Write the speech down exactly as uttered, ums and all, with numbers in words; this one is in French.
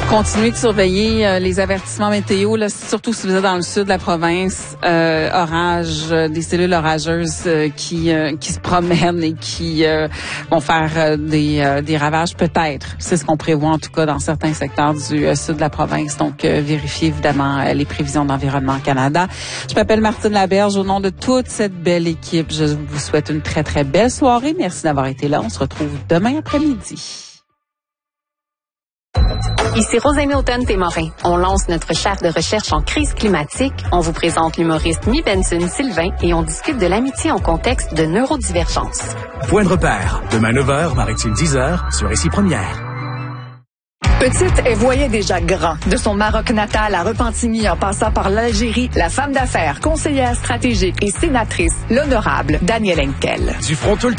Continuez de surveiller euh, les avertissements météo, là, surtout si vous êtes dans le sud de la province. Euh, orage, euh, des cellules orageuses euh, qui euh, qui se promènent et qui euh, vont faire euh, des euh, des ravages peut-être. C'est ce qu'on prévoit en tout cas dans certains secteurs du euh, sud de la province. Donc, euh, vérifiez évidemment euh, les prévisions d'Environnement Canada. Je m'appelle Martine Laberge. Au nom de toute cette belle équipe, je vous souhaite une très, très belle soirée. Merci d'avoir été là. On se retrouve demain après-midi. Ici Rosanne Automne-Témorin. On lance notre chaire de recherche en crise climatique. On vous présente l'humoriste Mi Benson Sylvain et on discute de l'amitié en contexte de neurodivergence. Point de repère. Demain neuf heures, Maritime dix heures, sur Ici Première. Petite, elle voyait déjà grand. De son Maroc natal à Repentigny en passant par l'Algérie, la femme d'affaires, conseillère stratégique et sénatrice, l'honorable Danielle Henkel. Du front tout le